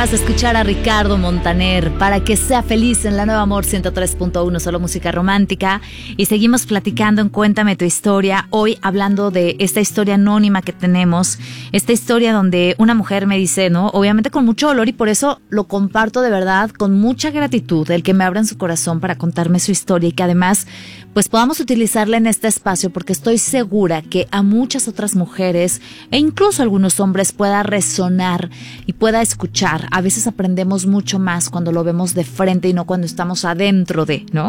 Vas a escuchar a Ricardo Montaner para que sea feliz en la Nueva Amor 103.1, solo música romántica. Y seguimos platicando en Cuéntame tu historia. Hoy hablando de esta historia anónima que tenemos. Esta historia donde una mujer me dice, ¿no? Obviamente con mucho dolor, y por eso lo comparto de verdad con mucha gratitud, el que me abran su corazón para contarme su historia y que además pues podamos utilizarla en este espacio, porque estoy segura que a muchas otras mujeres e incluso a algunos hombres pueda resonar y pueda escuchar. A veces aprendemos mucho más cuando lo vemos de frente y no cuando estamos adentro de, ¿no?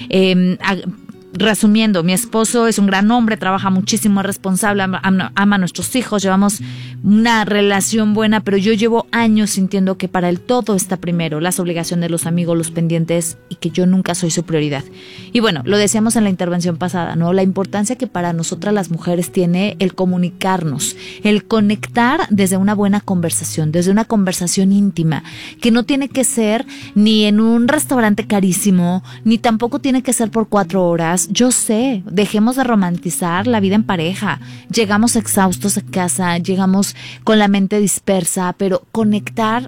Resumiendo, mi esposo es un gran hombre, trabaja muchísimo, es responsable, ama a nuestros hijos, llevamos una relación buena, pero yo llevo años sintiendo que para él todo está primero, las obligaciones, los amigos, los pendientes, y que yo nunca soy su prioridad. Y bueno, lo decíamos en la intervención pasada, ¿no? La importancia que para nosotras las mujeres tiene el comunicarnos, el conectar desde una buena conversación, desde una conversación íntima, que no tiene que ser ni en un restaurante carísimo, ni tampoco tiene que ser por 4 horas. Yo sé, dejemos de romantizar la vida en pareja. Llegamos exhaustos a casa, llegamos con la mente dispersa, pero conectar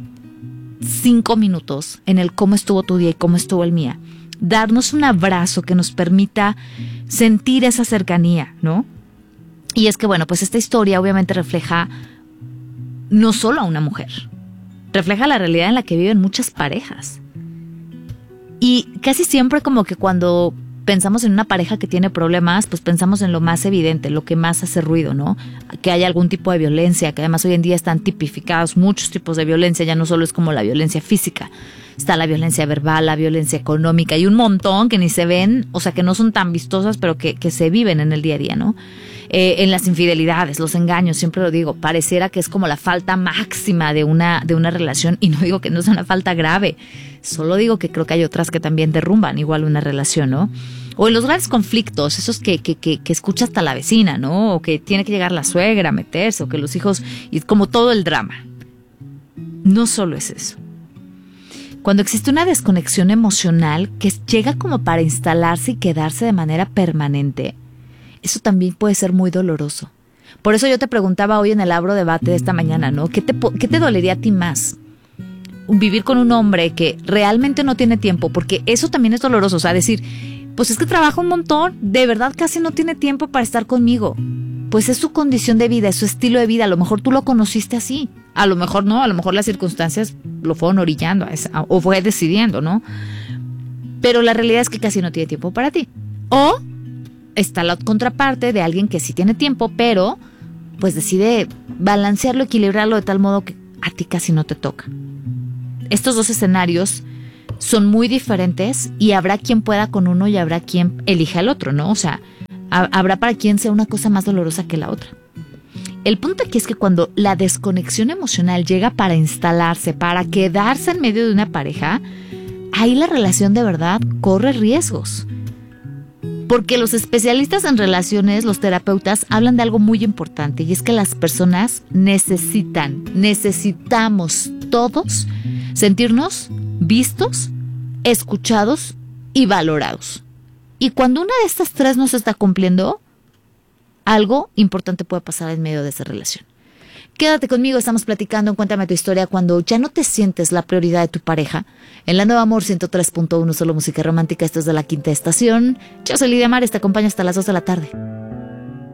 5 minutos en el cómo estuvo tu día y cómo estuvo el mío. Darnos un abrazo que nos permita sentir esa cercanía, ¿no? Y es que, bueno, pues esta historia obviamente refleja no solo a una mujer, refleja la realidad en la que viven muchas parejas. Y casi siempre como que cuando pensamos en una pareja que tiene problemas, pues pensamos en lo más evidente, lo que más hace ruido, ¿no? Que haya algún tipo de violencia, que además hoy en día están tipificados muchos tipos de violencia, ya no solo es como la violencia física, está la violencia verbal, la violencia económica y un montón que ni se ven, o sea, que no son tan vistosas, pero que se viven en el día a día, ¿no? En las infidelidades, los engaños, siempre lo digo, pareciera que es como la falta máxima de una relación, y no digo que no sea una falta grave, solo digo que creo que hay otras que también derrumban igual una relación, ¿no? O en los grandes conflictos, esos que escucha hasta la vecina, ¿no? O que tiene que llegar la suegra a meterse, o que los hijos, y como todo el drama. No solo es eso. Cuando existe una desconexión emocional que llega como para instalarse y quedarse de manera permanente, eso también puede ser muy doloroso. Por eso yo te preguntaba hoy en el Abro Debate de esta mañana, ¿no? ¿Qué te dolería a ti más? Vivir con un hombre que realmente no tiene tiempo, porque eso también es doloroso, o sea, decir, pues es que trabaja un montón, de verdad casi no tiene tiempo para estar conmigo. Pues es su condición de vida, es su estilo de vida, a lo mejor tú lo conociste así, a lo mejor no, a lo mejor las circunstancias lo fueron orillando o fue decidiendo, ¿no? Pero la realidad es que casi no tiene tiempo para ti. O está la contraparte de alguien que sí tiene tiempo, pero pues decide balancearlo, equilibrarlo de tal modo que a ti casi no te toca. Estos dos escenarios son muy diferentes y habrá quien pueda con uno y habrá quien elija el otro, ¿no? O sea, habrá para quien sea una cosa más dolorosa que la otra. El punto aquí es que cuando la desconexión emocional llega para instalarse, para quedarse en medio de una pareja, ahí la relación de verdad corre riesgos. Porque los especialistas en relaciones, los terapeutas, hablan de algo muy importante, y es que las personas necesitamos todos sentirnos vistos, escuchados y valorados. Y cuando una de estas tres no se está cumpliendo, algo importante puede pasar en medio de esa relación. Quédate conmigo, estamos platicando en Cuéntame tu historia cuando ya no te sientes la prioridad de tu pareja. En la Nueva Amor 103.1, solo música romántica, esto es de la Quinta Estación. Yo soy Lidia Mares, te acompaño hasta las 2 de la tarde.